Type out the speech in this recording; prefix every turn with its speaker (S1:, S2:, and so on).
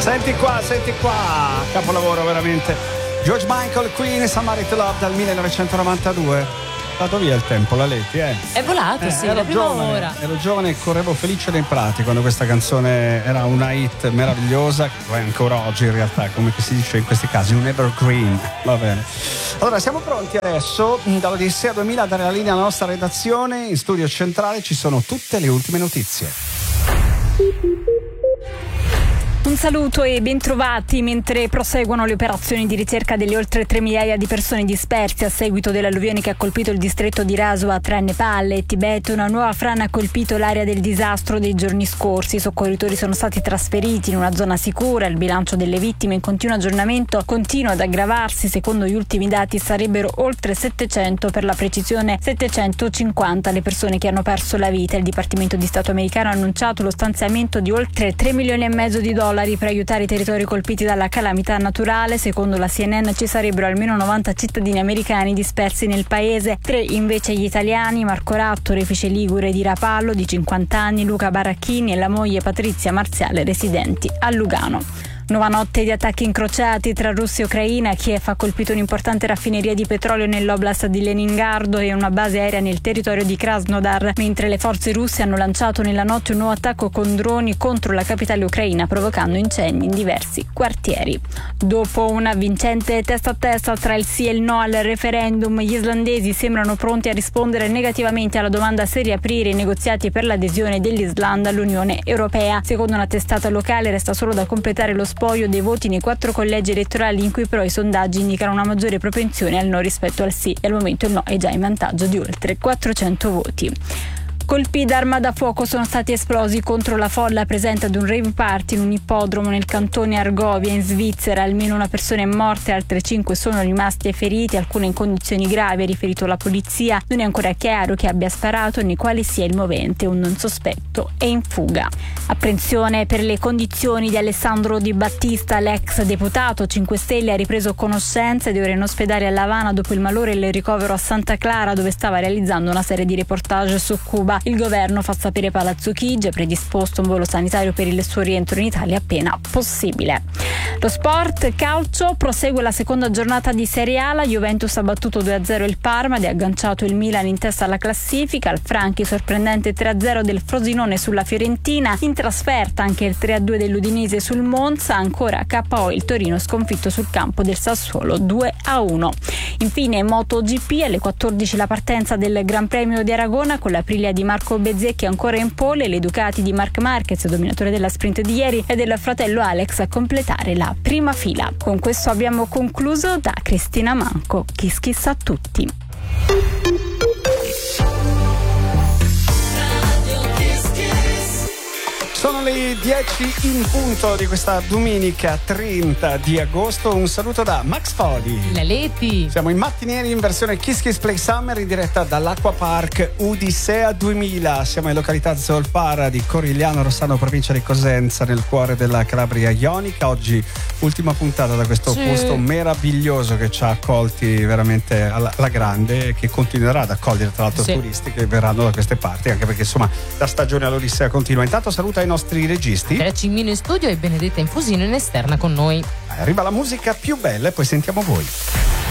S1: Senti qua, capolavoro veramente. George Michael, Queen, Somebody to Love dal 1992. È andato via il tempo, la Leti,
S2: È volato, sì, la prima ora.
S1: Ero giovane e correvo felice nei prati quando questa canzone era una hit meravigliosa, che poi ancora oggi in realtà, come si dice in questi casi, un evergreen. Va bene. Allora, siamo pronti adesso, dall'Odissea 2000, a dare la linea alla nostra redazione. In studio centrale ci sono tutte le ultime notizie.
S3: Un saluto e bentrovati. Mentre proseguono le operazioni di ricerca delle oltre 3 migliaia di persone disperse a seguito dell'alluvione che ha colpito il distretto di Rasua tra Nepal e Tibet, una nuova frana ha colpito l'area del disastro dei giorni scorsi. I soccorritori sono stati trasferiti in una zona sicura. Il bilancio delle vittime in continuo aggiornamento continua ad aggravarsi. Secondo gli ultimi dati sarebbero oltre 700, per la precisione 750 le persone che hanno perso la vita. Il Dipartimento di Stato americano ha annunciato lo stanziamento di oltre 3,5 milioni di dollari per aiutare i territori colpiti dalla calamità naturale. Secondo la CNN ci sarebbero almeno 90 cittadini americani dispersi nel paese, 3 invece gli italiani: Marco Ratto, refice ligure di Rapallo di 50 anni, Luca Baracchini e la moglie Patrizia Marziale, residenti a Lugano. Nuova notte di attacchi incrociati tra Russia e Ucraina. Kiev ha colpito un'importante raffineria di petrolio nell'oblast di Leningrado e una base aerea nel territorio di Krasnodar, mentre le forze russe hanno lanciato nella notte un nuovo attacco con droni contro la capitale ucraina, provocando incendi in diversi quartieri. Dopo una vincente testa a testa tra il sì e il no al referendum, gli islandesi sembrano pronti a rispondere negativamente alla domanda se riaprire i negoziati per l'adesione dell'Islanda all'Unione Europea. Secondo una testata locale resta solo da completare lo spoglio dei voti nei 4 collegi elettorali, in cui però i sondaggi indicano una maggiore propensione al no rispetto al sì, e al momento il no è già in vantaggio di oltre 400 voti. Colpi d'arma da fuoco sono stati esplosi contro la folla presente ad un rave party in un ippodromo nel cantone Argovia in Svizzera. Almeno una persona è morta e altre 5 sono rimasti feriti, alcune in condizioni gravi, ha riferito la polizia. Non è ancora chiaro chi abbia sparato né quale sia il movente. Un sospetto è in fuga. Apprensione per le condizioni di Alessandro Di Battista. L'ex deputato 5 Stelle ha ripreso conoscenza ed è ora in ospedale a La Habana dopo il malore e il ricovero a Santa Clara, dove stava realizzando una serie di reportage su Cuba. Il governo, fa sapere Palazzo Chigi, ha predisposto un volo sanitario per il suo rientro in Italia appena possibile. Lo sport, calcio, prosegue la seconda giornata di Serie A. La Juventus ha battuto 2-0 il Parma ed ha agganciato il Milan in testa alla classifica. Al Franchi sorprendente 3-0 del Frosinone sulla Fiorentina. In trasferta anche il 3-2 dell'Udinese sul Monza. Ancora KO il Torino, sconfitto sul campo del Sassuolo 2-1. Infine MotoGP, alle 14 la partenza del Gran Premio di Aragona con l'Aprilia di Marco Bezzecchi ancora in pole, le Ducati di Marc Marquez, dominatore della sprint di ieri, e del fratello Alex a completare la prima fila. Con questo abbiamo concluso. Da Cristina Manco, Kiss Kiss a tutti.
S1: Sono le 10 in punto di questa domenica 30 di agosto. Un saluto da Max Fodi,
S2: la Leti.
S1: Siamo in mattinieri in versione Kiss Kiss Play Summer in diretta dall'Acqua Park Odissea 2000. Siamo in località Zolfara di Corigliano Rossano, provincia di Cosenza, nel cuore della Calabria ionica. Oggi ultima puntata da questo posto meraviglioso che ci ha accolti veramente alla grande e che continuerà ad accogliere tra l'altro turisti che verranno da queste parti, anche perché insomma la stagione all'Odissea continua. Intanto saluta i nostri registi
S2: Andrea Cimmino in studio e Benedetta Infusino in esterna con noi.
S1: Arriva la musica più bella e poi sentiamo voi.